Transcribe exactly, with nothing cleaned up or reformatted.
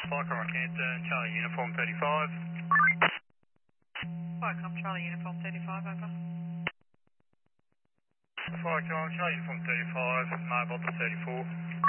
Flycom Rockhampton, Charlie Uniform thirty-five. Flycom Charlie Uniform thirty-five, over. Flycom Charlie Uniform thirty-five, mobile to thirty-four.